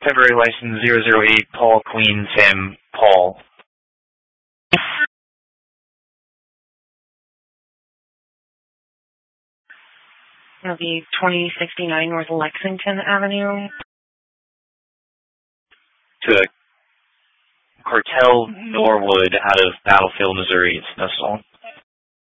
February license 008 Paul Queen Sam Paul. It'll be 2069 North Lexington Avenue. To a Cartel Norwood out of Battlefield, Missouri. It's no song.